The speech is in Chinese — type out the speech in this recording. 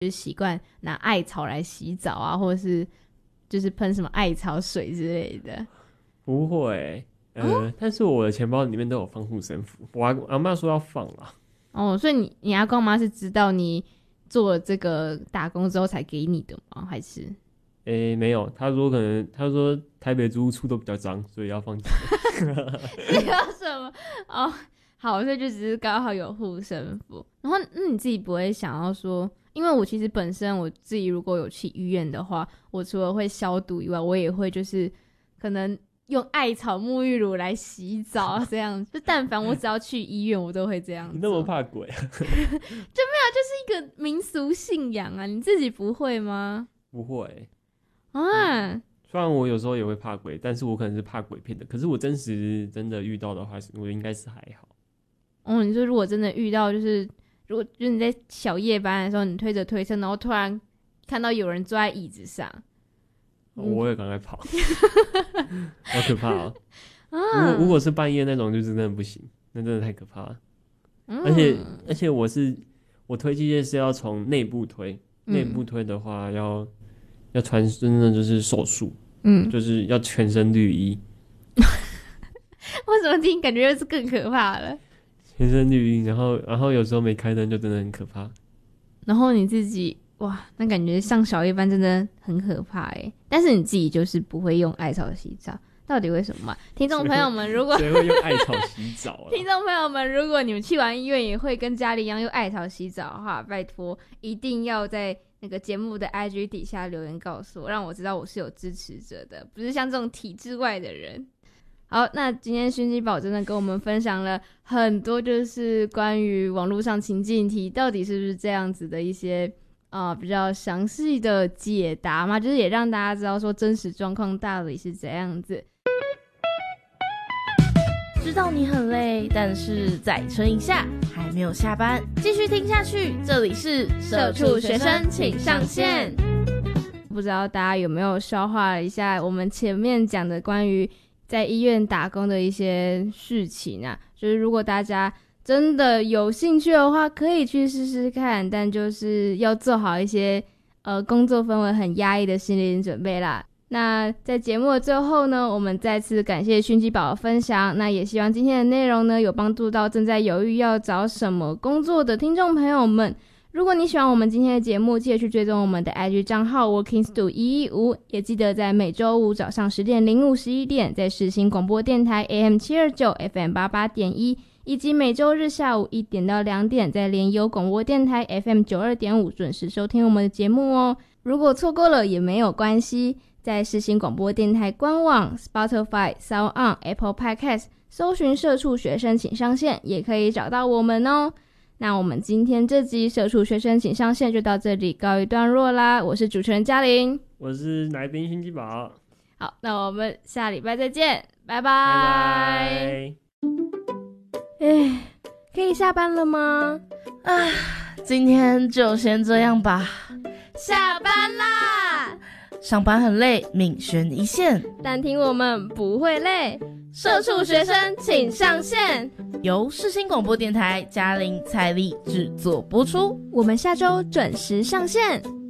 就是习惯拿艾草来洗澡啊，或者是就是喷什么艾草水之类的？ 不会，但是我的钱包里面都有放护身符，我阿嬷说要放啦。 哦，所以你阿公妈是知道你做了这个打工之后才给你的吗？还是？ 没有，他说台北租屋处都比较脏，所以要放钱。 这有什么？哦，好，所以就只是刚好有护身符。然后，那你自己不会想要说，因为我其实本身我自己如果有去医院的话，我除了会消毒以外，我也会就是可能用艾草沐浴乳来洗澡，这样就但凡我只要去医院，我都会这样做。 你那么怕鬼啊？ 就没有，就是一个民俗信仰啊。你自己不会吗？ 不会啊。 虽然我有时候也会怕鬼，但是我可能是怕鬼片的。可是我真的遇到的话，我应该是还好。 哦，你说如果真的遇到，就是如果就是你在小夜班的时候，你推着推车，然后突然看到有人坐在椅子上， 我也赶快跑，好可怕哦！如果是半夜那种，就真的不行，那真的太可怕了。而且我推机械是要从内部推，内部推的话要穿真的就是手术，就是要全身绿衣。 为什么听感觉又是更可怕了？ 全身绿衣，然后有时候没开灯就真的很可怕。 然后你自己哇，那感觉上小夜班真的很可怕耶。但是你自己就是不会用艾草洗澡，到底为什么嘛？听众朋友们，如果谁会用艾草洗澡啊？ 听众朋友们，如果你们去完医院也会跟家里一样用艾草洗澡的话，拜托一定要在那个节目的 IG 底下留言告诉我，让我知道我是有支持者的，不是像这种体制外的人。好，那今天薰姬宝真的跟我们分享了很多，就是关于网络上情境题到底是不是这样子的一些比较详细的解答嘛，就是也让大家知道说真实状况到底是怎样子。 知道你很累，但是再撑一下，还没有下班，继续听下去。这里是社畜学生请上线。 不知道大家有没有消化了一下我们前面讲的关于在医院打工的一些事情啊，就是如果大家真的有兴趣的话，可以去试试看，但就是要做好一些工作氛围很压抑的心理准备啦。那在节目的最后呢，我们再次感谢薰姬宝的分享，那也希望今天的内容呢有帮助到正在犹豫要找什么工作的听众朋友们。如果你喜欢我们今天的节目，记得去追踪我们的 IG 账号 workingstu115， 也记得在每周五早上10点、05、11点在世新广播电台 AM729 FM88.1， 以及每周日下午1点到2点在联友广播电台 FM92.5 准时收听我们的节目哦。如果错过了也没有关系，在世新广播电台官网 Spotify、SoundOn、Apple Podcast 搜寻社畜学生请上线，也可以找到我们哦。那我们今天这集社畜学生请上线就到这里告一段落啦，我是主持人嘉玲， 我是来宾薰姬宝。 好，那我们下礼拜再见，拜拜。 拜拜。可以下班了吗？ 今天就先这样吧。 下班啦！ 上班很累，命悬一线， 但听我们不会累。社畜学生请上线， 由世新广播电台嘉玲、蔡丽制作播出。 我们下周准时上线。